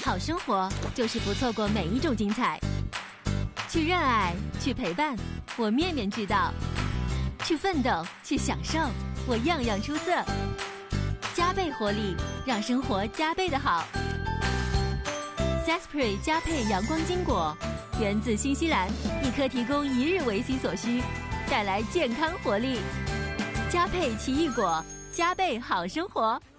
好生活就是不错过每一种精彩。去热爱，去陪伴，我面面俱到；去奋斗，去享受，我样样出色。加倍活力，让生活加倍的好。Saspri 加配阳光金果，源自新西兰，一颗提供一日维 C 所需，带来健康活力。加配奇异果，加倍好生活。